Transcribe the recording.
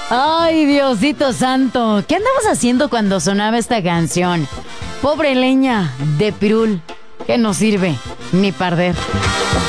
Ay, Diosito santo, ¿qué andabas haciendo cuando sonaba esta canción? Pobre leña de pirul, que no sirve ni para arder.